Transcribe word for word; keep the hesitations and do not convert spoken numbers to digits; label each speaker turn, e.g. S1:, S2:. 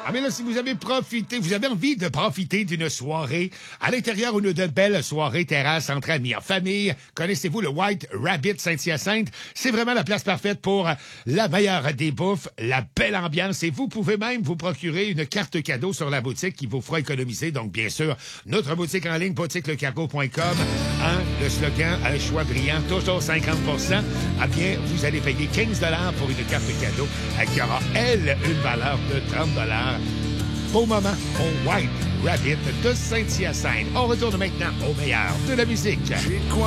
S1: Ah, mais là, si vous avez profité, vous avez envie de profiter d'une soirée à l'intérieur ou de belles soirées terrasse entre amis, en famille, connaissez-vous le White Rabbit Saint-Hyacinthe? C'est vraiment la place parfaite pour la meilleure des bouffes, la belle ambiance et vous pouvez même vous procurer une carte cadeau sur la boutique qui vous fera économiser. Donc, bien sûr, notre boutique en ligne, boutique le cargo point com, hein, le slogan, un choix brillant, toujours cinquante pour cent. Ah bien, vous allez payer quinze dollars pour une carte cadeau qui aura, elle, une valeur de trente dollars. Beau moment au White Rabbit de Saint-Hyacinthe. On retourne maintenant au meilleur de la musique.